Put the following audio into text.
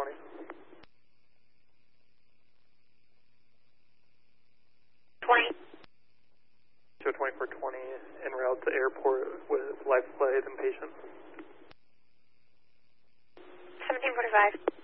2420. Show 2420 en route to airport with life flight and patient. 1745.